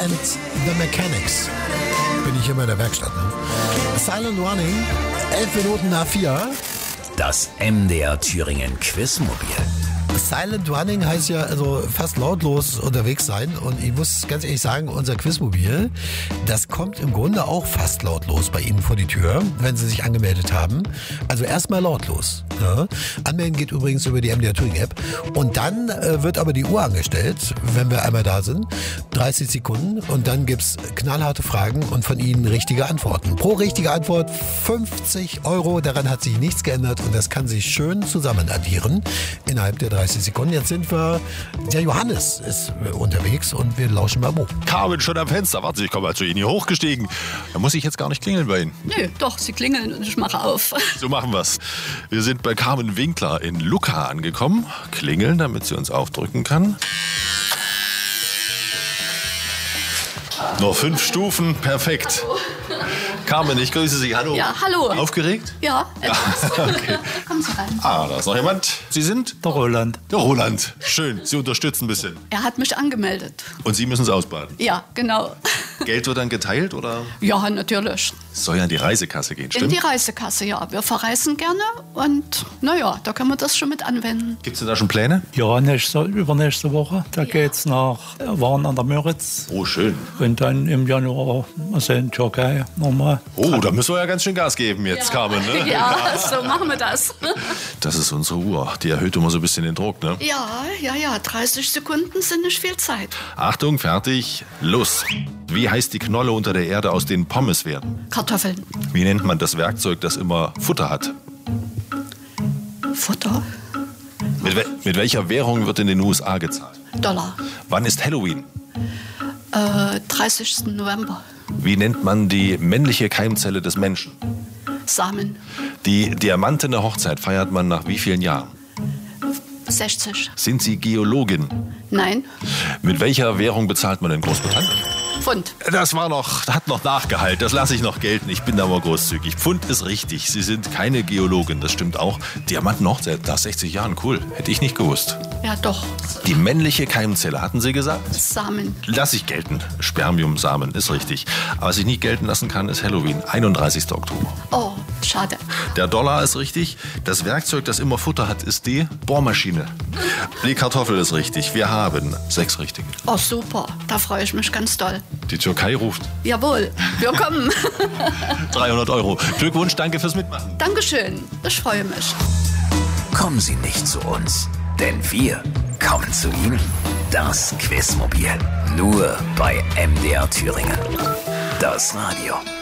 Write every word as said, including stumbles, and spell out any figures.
and the Mechanics. Bin ich immer in der Werkstatt. Ne? Silent Running, elf Minuten nach vier. Das M D R Thüringen Quizmobil. Silent Running heißt ja also fast lautlos unterwegs sein. Und ich muss ganz ehrlich sagen, unser Quizmobil, das kommt im Grunde auch fast lautlos bei Ihnen vor die Tür, wenn Sie sich angemeldet haben. Also erstmal lautlos. Ja. Anmelden geht übrigens über die M D R Thüringen App. Und dann äh, wird aber die Uhr angestellt, wenn wir einmal da sind. dreißig Sekunden. Und dann gibt's knallharte Fragen und von Ihnen richtige Antworten. Pro richtige Antwort fünfzig Euro. Daran hat sich nichts geändert. Und das kann sich schön zusammen addieren innerhalb der dreißig Sekunden. Jetzt sind wir, der Johannes ist unterwegs und wir lauschen mal Mo. Carmen schon am Fenster. Warte, ich komme mal zu Ihnen hier hochgestiegen. Da muss ich jetzt gar nicht klingeln bei Ihnen. Nö, doch, Sie klingeln und ich mache auf. So machen wir's. Wir sind bei Carmen Winkler in Lucca angekommen. Klingeln, damit sie uns aufdrücken kann. Noch fünf Stufen, perfekt. Hallo. Carmen, ich grüße Sie. Hallo. Ja, hallo. Aufgeregt? Ja, etwas. Okay. Kommen Sie rein. Ah, da ist noch jemand. Sie sind? Der Roland. Der Roland. Schön. Sie unterstützen ein bisschen. Er hat mich angemeldet. Und Sie müssen es ausbaden? Ja, genau. Geld wird dann geteilt, oder? Ja, natürlich. Es soll ja in die Reisekasse gehen, In stimmt? die Reisekasse, ja. Wir verreisen gerne und naja, da können wir das schon mit anwenden. Gibt es denn da schon Pläne? Ja, nächste, übernächste Woche. Da geht's nach Waren an der Müritz. Oh, schön. Und dann im Januar also in Türkei nochmal. Oh, da müssen wir ja ganz schön Gas geben jetzt, Ja. Carmen, ne? Ja, so machen wir das. Das ist unsere Uhr. Die erhöht immer so ein bisschen den Druck, ne? Ja, ja, ja, dreißig Sekunden sind nicht viel Zeit. Achtung, fertig, los. Wie heißt die Knolle unter der Erde, aus denen Pommes werden? Kartoffeln. Wie nennt man das Werkzeug, das immer Futter hat? Futter. Mit, we mit welcher Währung wird in den U S A gezahlt? Dollar. Wann ist Halloween? Äh, dreißigsten November. Wie nennt man die männliche Keimzelle des Menschen? Samen. Die diamantene Hochzeit feiert man nach wie vielen Jahren? sechzig. Sind Sie Geologin? Nein. Mit welcher Währung bezahlt man in Großbritannien? Pfund. Das war noch, hat noch Nachgehalt, das lasse ich noch gelten. Ich bin da mal großzügig. Pfund ist richtig. Sie sind keine Geologin, das stimmt auch. Diamantenhochzeit nach sechzig Jahren, cool. Hätte ich nicht gewusst. Ja, doch. Die männliche Keimzelle, hatten Sie gesagt? Samen. Lass ich gelten. Spermiumsamen ist richtig. Aber was ich nicht gelten lassen kann, ist Halloween, einunddreißigsten Oktober. Oh, schade. Der Dollar ist richtig. Das Werkzeug, das immer Futter hat, ist die Bohrmaschine. Die Kartoffel ist richtig. Wir haben sechs richtige. Oh, super. Da freue ich mich ganz doll. Die Türkei ruft. Jawohl, wir kommen. dreihundert Euro. Glückwunsch, danke fürs Mitmachen. Dankeschön. Ich freue mich. Kommen Sie nicht zu uns, denn wir kommen zu Ihnen. Das Quizmobil. Nur bei M D R Thüringen. Das Radio.